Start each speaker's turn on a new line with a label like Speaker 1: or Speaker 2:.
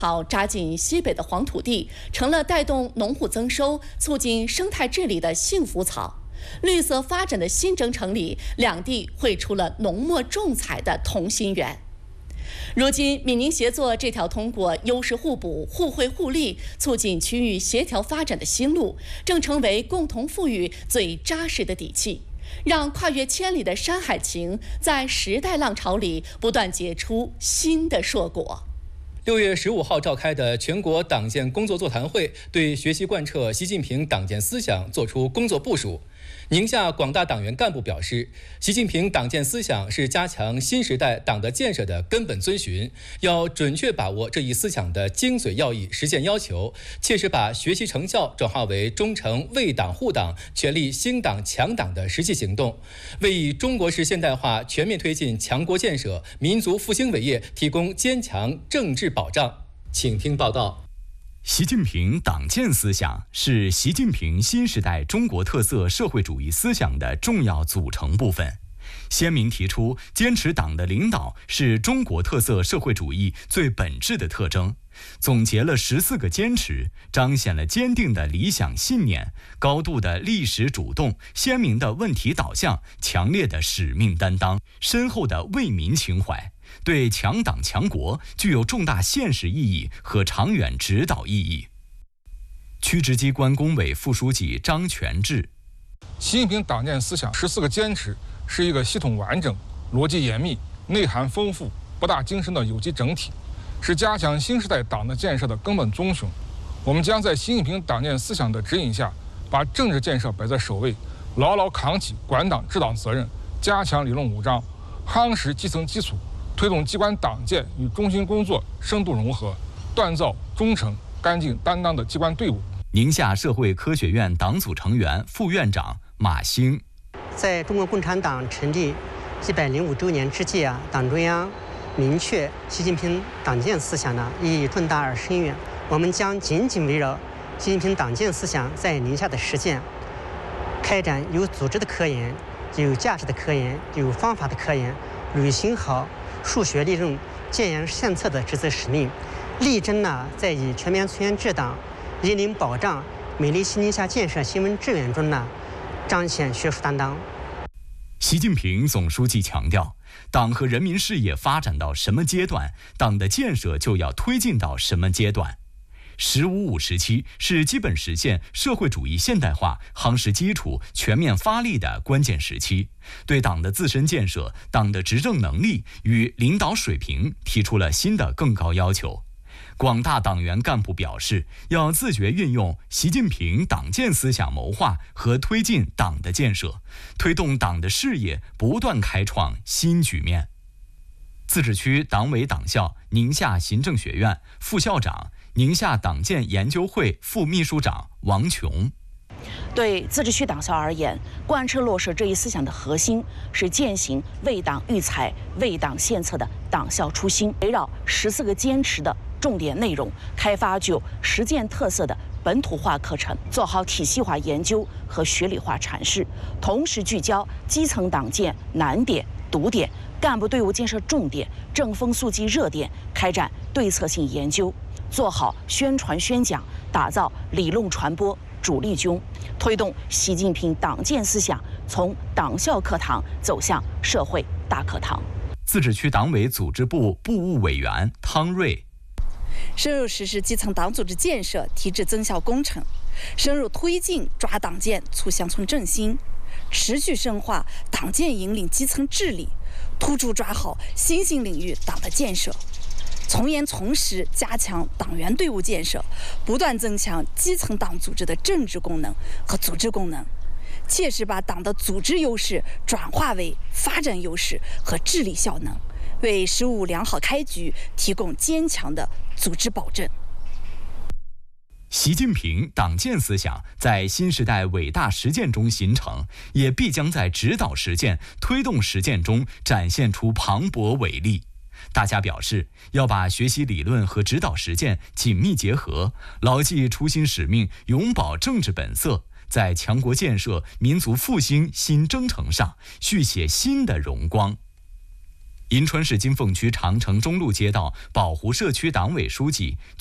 Speaker 1: 好扎进西北的黄土地，成了带动农户增收、促进生态治理的幸福草。绿色发展的新征程里，两地绘出了浓墨重彩的同心圆。如今，闽宁协作这条通过优势互补、互惠互利，促进区域协调发展的新路，正成为共同富裕最扎实的底气，让跨越千里的山海情在时代浪潮里不断结出新的硕果。
Speaker 2: 6月15号召开的全国党建工作座谈会，对学习贯彻习近平党建思想作出工作部署。宁夏广大党员干部表示，习近平党建思想是加强新时代党的建设的根本遵循，要准确把握这一思想的精髓要义、实践要求，切实把学习成效转化为忠诚为党护党、全力兴党强党的实际行动，为以中国式现代化全面推进强国建设、民族复兴伟业提供坚强政治保障。请听报道。
Speaker 3: 习近平党建思想是习近平新时代中国特色社会主义思想的重要组成部分，鲜明提出坚持党的领导是中国特色社会主义最本质的特征，总结了14个坚持，彰显了坚定的理想信念、高度的历史主动、鲜明的问题导向、强烈的使命担当、深厚的为民情怀，对强党强国具有重大现实意义和长远指导意义。区直机关工委副书记张全志：
Speaker 4: 习近平党建思想14个坚持是一个系统完整、逻辑严密、内涵丰富、博大精深的有机整体，是加强新时代党的建设的根本宗旨。我们将在习近平党建思想的指引下，把政治建设摆在首位，牢牢扛起管党治党责任，加强理论武装，夯实基层基础，推动机关党建与中心工作深度融合，锻造忠诚、干净、担当的机关队伍。
Speaker 3: 宁夏社会科学院党组成员、副院长马兴：
Speaker 5: 在中国共产党成立105周年之际党中央明确习近平党建思想意义重大而深远。我们将紧紧围绕习近平党建思想在宁夏的实践，开展有组织的科研、有价值的科研、有方法的科研，履行好数学利润、建言献策的职责使命，力争在以全面村员治党、人民保障、美丽新宁夏建设新闻志愿中彰显学术担当。
Speaker 3: 习近平总书记强调，党和人民事业发展到什么阶段，党的建设就要推进到什么阶段。“15+5”时期是基本实现社会主义现代化夯实基础、全面发力的关键时期，对党的自身建设、党的执政能力与领导水平提出了新的更高要求。广大党员干部表示，要自觉运用习近平党建思想谋划和推进党的建设，推动党的事业不断开创新局面。自治区党委党校宁夏行政学院副校长、宁夏党建研究会副秘书长王琼：
Speaker 6: 对自治区党校而言，贯彻落实这一思想的核心是践行为党育才、为党献策的党校初心，围绕14个坚持的重点内容，开发具有实践特色的本土化课程，做好体系化研究和学理化阐释，同时聚焦基层党建难点、堵点、干部队伍建设重点、正风肃纪热点，开展对策性研究，做好宣传宣讲，打造理论传播主力军，推动习近平党建思想从党校课堂走向社会大课堂。
Speaker 3: 自治区党委组织部部务委员汤瑞：
Speaker 7: 深入实施基层党组织建设提质增效工程，深入推进抓党建促乡村振兴，持续深化党建引领基层治理，突出抓好新兴领域党的建设，从严从实加强党员队伍建设，不断增强基层党组织的政治功能和组织功能，切实把党的组织优势转化为发展优势和治理效能，为“15良好开局”提供坚强的组织保证。
Speaker 3: 习近平党建思想在新时代伟大实践中形成，也必将在指导实践、推动实践中展现出磅礴伟力。大家表示，要把学习理论和指导实践紧密结合，牢记初心使命，永葆政治本色，在强国建设、民族复兴新征程上续写新的荣光。 银川市金凤区长城中路街道宝湖社区党委书记、